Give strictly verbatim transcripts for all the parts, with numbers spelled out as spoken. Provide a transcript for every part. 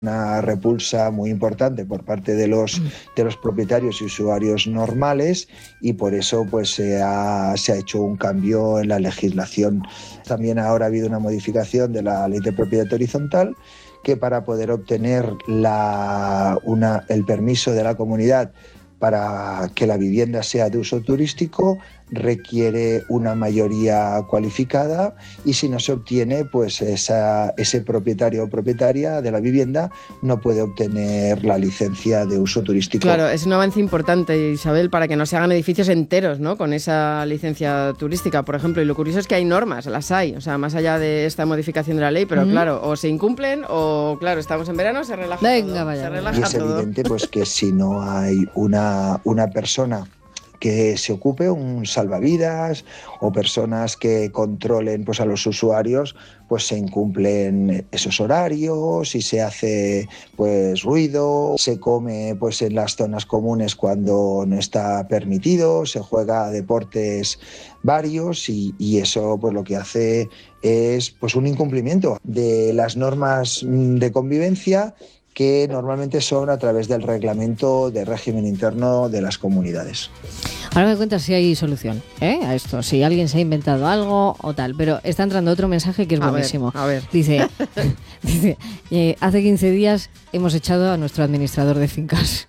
una repulsa muy importante por parte de los, de los propietarios y usuarios normales, y por eso pues se ha, se ha hecho un cambio en la legislación. También ahora ha habido una modificación de la ley de propiedad horizontal, que para poder obtener la, una, el permiso de la comunidad para que la vivienda sea de uso turístico requiere una mayoría cualificada, y si no se obtiene, pues esa, ese propietario o propietaria de la vivienda no puede obtener la licencia de uso turístico. Claro, es un avance importante, Isabel, para que no se hagan edificios enteros, ¿no?, con esa licencia turística, por ejemplo. Y lo curioso es que hay normas, las hay, o sea, más allá de esta modificación de la ley, pero mm. claro, o se incumplen o, claro, estamos en verano, se relaja Venga, todo. Vaya, se relaja y es todo. evidente pues que si no hay una, una persona que se ocupe, un salvavidas, o personas que controlen pues a los usuarios, pues se incumplen esos horarios y se hace pues ruido, se come pues en las zonas comunes cuando no está permitido, se juega a deportes varios, y, y eso pues lo que hace es pues un incumplimiento de las normas de convivencia, que normalmente son a través del reglamento de régimen interno de las comunidades. Ahora me cuentas si hay solución, ¿eh?, a esto, si alguien se ha inventado algo o tal, pero está entrando otro mensaje que es a buenísimo. Ver, a ver. Dice, dice eh, hace quince días hemos echado a nuestro administrador de fincas.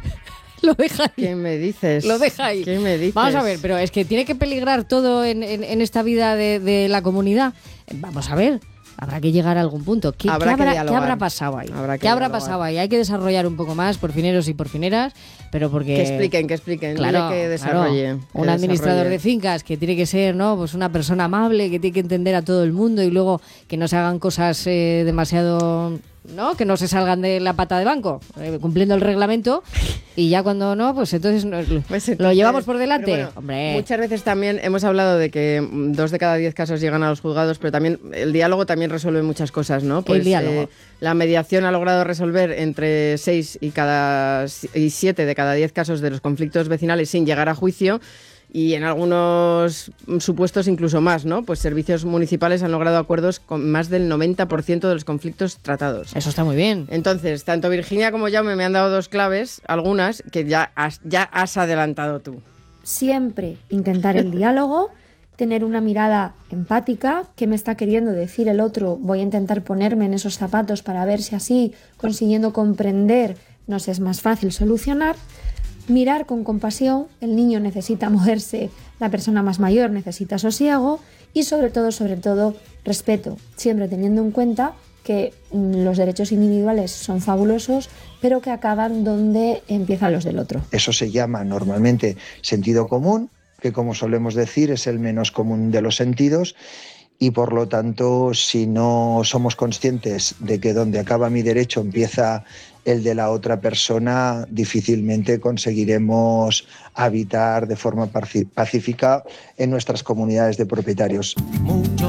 Lo deja ahí. ¿Qué me dices? Lo deja ahí. ¿Qué me dices? Vamos a ver, pero es que tiene que peligrar todo en, en, en esta vida de, de la comunidad. Vamos a ver. Habrá que llegar a algún punto. ¿Qué, habrá, ¿qué, que habrá, ¿qué habrá pasado ahí? Habrá ¿Qué habrá pasado ahí? Hay que desarrollar un poco más, porfineros y porfineras, pero porque... Que expliquen, que expliquen. Claro, que desarrolle. Claro. Que un administrador desarrolle. de fincas que tiene que ser, ¿no?, pues una persona amable, que tiene que entender a todo el mundo, y luego que no se hagan cosas eh, demasiado... ¿no?, que no se salgan de la pata de banco, eh, cumpliendo el reglamento, y ya cuando no, pues entonces, nos, pues entonces lo llevamos por delante. Bueno, Hombre. Muchas veces también hemos hablado de que dos de cada diez casos llegan a los juzgados, pero también el diálogo también resuelve muchas cosas, ¿no? Pues, el diálogo. Eh, la mediación ha logrado resolver entre seis y, cada, y siete de cada diez casos de los conflictos vecinales sin llegar a juicio. Y en algunos supuestos incluso más, ¿no? Pues servicios municipales han logrado acuerdos con más del noventa por ciento de los conflictos tratados. Eso está muy bien. Entonces, tanto Virginia como Jaume me han dado dos claves, algunas, que ya has, ya has adelantado tú. Siempre intentar el diálogo, tener una mirada empática, qué me está queriendo decir el otro, voy a intentar ponerme en esos zapatos para ver si así, consiguiendo comprender, nos es más fácil solucionar. Mirar con compasión, el niño necesita moverse, la persona más mayor necesita sosiego, y sobre todo, sobre todo, respeto, siempre teniendo en cuenta que los derechos individuales son fabulosos, pero que acaban donde empiezan los del otro. Eso se llama normalmente sentido común, que como solemos decir es el menos común de los sentidos, y por lo tanto, si no somos conscientes de que donde acaba mi derecho empieza el de la otra persona, difícilmente conseguiremos habitar de forma pacífica en nuestras comunidades de propietarios. Mucho